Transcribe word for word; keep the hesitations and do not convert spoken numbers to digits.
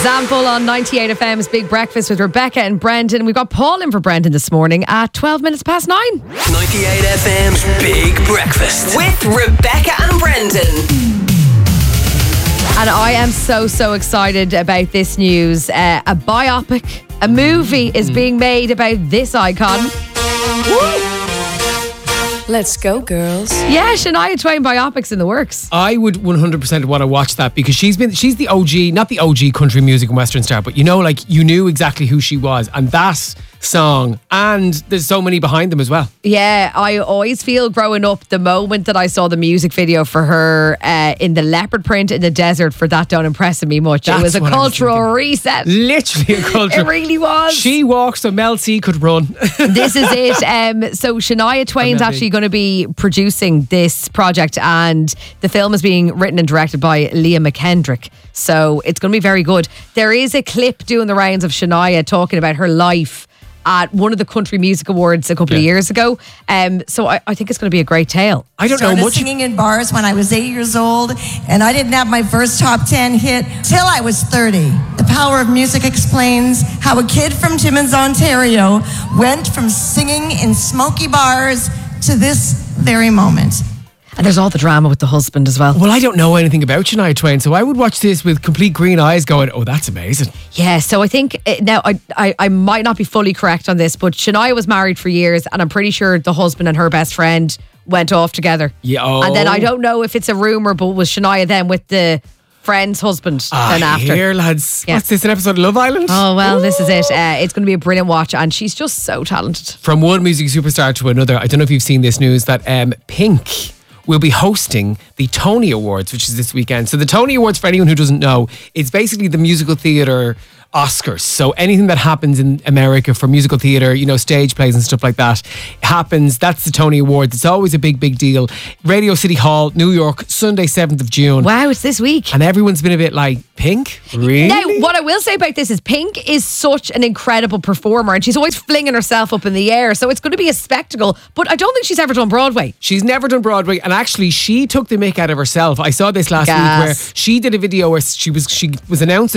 Zample on ninety-eight F M's Big Breakfast with Rebecca and Brendan. We've got Paul in for Brendan this morning at twelve minutes past nine. ninety-eight F M's Big Breakfast with Rebecca and Brendan. And I am so, so excited about this news. Uh, a biopic, a movie is mm. being made about this icon. Woo! Let's go, girls. Yeah, Shania Twain biopics in the works. I would one hundred percent want to watch that because she's been she's the O G, not the O G country music and western star, but you know, like you knew exactly who she was, and that song, and there's so many behind them as well. Yeah, I always feel growing up, the moment that I saw the music video for her uh, in the leopard print in the desert, for That Don't Impress Me Much. That's it was a cultural was reset. Literally a cultural. It really was. She walked so Mel C could run. This is it. Um, so Shania Twain's actually going to be producing this project, and the film is being written and directed by Leah McKendrick. So it's going to be very good. There is a clip doing the rounds of Shania talking about her life at one of the Country Music Awards a couple yeah. of years ago. Um, so I, I think it's going to be a great tale. I don't Started know much. singing in bars when I was eight years old, and I didn't have my first top ten hit till I was thirty. The power of music explains how a kid from Timmins, Ontario went from singing in smoky bars to this very moment. And there's all the drama with the husband as well. Well, I don't know anything about Shania Twain, so I would watch this with complete green eyes going, oh, that's amazing. Yeah, so I think, uh, now I, I I might not be fully correct on this, but Shania was married for years, and I'm pretty sure the husband and her best friend went off together. Yeah, oh. And then I don't know if it's a rumour, but was Shania then with the friend's husband ah, then after? Here, lads. Yeah. What's this, an episode of Love Island? Oh, well, Ooh. this is it. Uh, it's going to be a brilliant watch, and she's just so talented. From one music superstar to another, I don't know if you've seen this news that um, Pink will be hosting the Tony Awards, which is this weekend. So the Tony Awards, for anyone who doesn't know, it's basically the musical theatre Oscars. So anything that happens in America for musical theatre, you know, stage plays and stuff like that, happens. That's the Tony Awards. It's always a big, big deal. Radio City Hall, New York, Sunday, seventh of June. Wow, it's this week. And everyone's been a bit like, Pink? Really? Now, what I will say about this is Pink is such an incredible performer, and she's always flinging herself up in the air. So it's going to be a spectacle. But I don't think she's ever done Broadway. She's never done Broadway, and actually she took the mick out of herself. I saw this last Gas. week where she did a video where she was she was announced